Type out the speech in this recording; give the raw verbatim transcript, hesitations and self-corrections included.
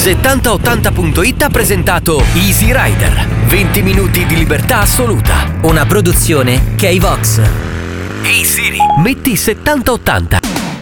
settanta ottanta punto it ha presentato Easy Rider. venti minuti di libertà assoluta. Una produzione K-Vox. Ehi Siri, metti settanta ottanta.